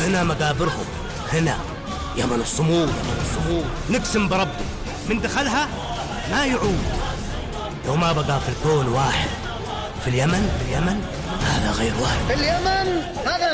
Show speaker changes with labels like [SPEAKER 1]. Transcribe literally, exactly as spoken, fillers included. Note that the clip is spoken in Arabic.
[SPEAKER 1] هنا مقابرهم، هنا يمن الصمود، يمن الصمود. نقسم بربي من دخلها ما يعود. لو ما بقى في الكون واحد في اليمن، في اليمن هذا غير وارد.
[SPEAKER 2] في اليمن هذا